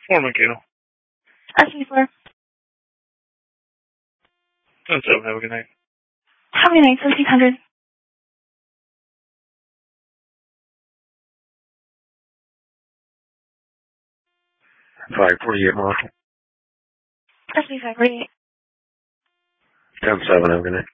4 Mikhail. SB4. 10-7, have a good night. Have a good night, 1600. 548 Marshall. SB548. 10-7, have a good night.